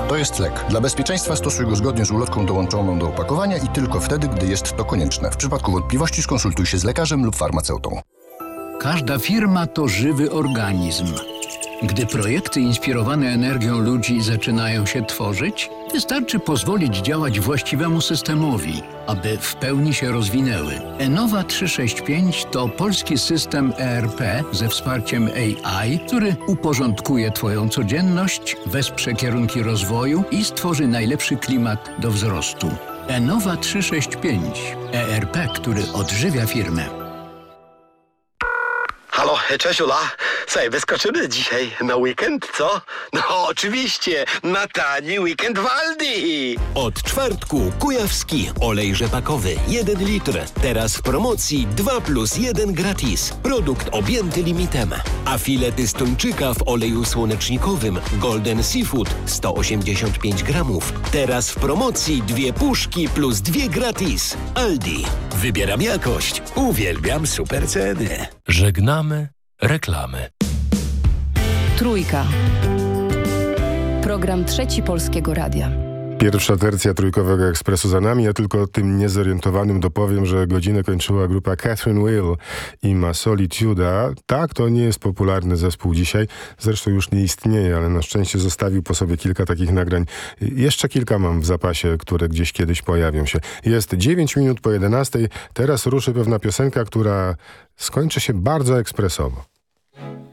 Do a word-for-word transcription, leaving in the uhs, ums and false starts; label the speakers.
Speaker 1: To jest lek. Dla bezpieczeństwa stosuj go zgodnie z ulotką dołączoną do opakowania i tylko wtedy, gdy jest to konieczne. W przypadku wątpliwości skonsultuj się z lekarzem lub farmaceutą.
Speaker 2: Każda firma to żywy organizm. Gdy projekty inspirowane energią ludzi zaczynają się tworzyć, wystarczy pozwolić działać właściwemu systemowi, aby w pełni się rozwinęły. Enova trzysta sześćdziesiąt pięć to polski system E R P ze wsparciem A I, który uporządkuje Twoją codzienność, wesprze kierunki rozwoju i stworzy najlepszy klimat do wzrostu. Enova trzysta sześćdziesiąt pięć. E R P, który odżywia firmę.
Speaker 3: Halo, cześć Ula. Słuchaj, wyskoczymy dzisiaj na weekend, co? No oczywiście, na tani weekend w Aldi.
Speaker 4: Od czwartku kujawski olej rzepakowy jeden litr. Teraz w promocji dwa plus jeden gratis. Produkt objęty limitem. A filety z tuńczyka w oleju słonecznikowym Golden Seafood sto osiemdziesiąt pięć gramów. Teraz w promocji dwie puszki plus dwie gratis. Aldi. Wybieram jakość. Uwielbiam super ceny.
Speaker 5: Żegnamy reklamy.
Speaker 6: Trójka. Program Trzeci Polskiego Radia.
Speaker 7: Pierwsza tercja Trójkowego Ekspresu za nami. Ja tylko tym niezorientowanym dopowiem, że godzinę kończyła grupa Catherine Will i Ma Solituda. Tak, to nie jest popularny zespół dzisiaj. Zresztą już nie istnieje, ale na szczęście zostawił po sobie kilka takich nagrań. Jeszcze kilka mam w zapasie, które gdzieś kiedyś pojawią się. Jest dziewięć minut po jedenastej. Teraz ruszy pewna piosenka, która skończy się bardzo ekspresowo.